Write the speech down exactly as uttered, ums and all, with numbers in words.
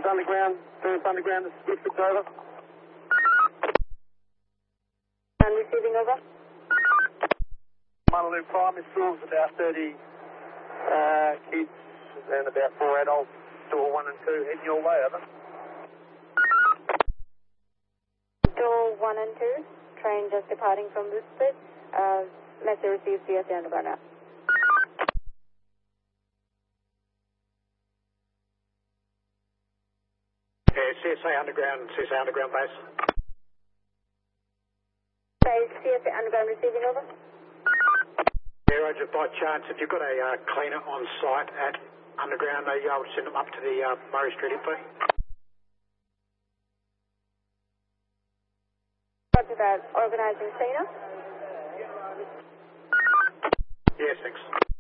First underground, first underground, this is District, over. And receiving, over. Monolith Primary School's about thirty uh, kids and about four adults, door one and two, heading your way, over. Door one and two, train just departing from this bit. Uh, message received, C S A underground now. Yeah, C S A underground, C S A underground base. Base, C S A underground receiving, over. Yeah, Roger, by chance, if you've got a uh, cleaner on site at underground, are you able to send them up to the uh, Murray Street info? Roger that, organising cleaner. Yes, thanks.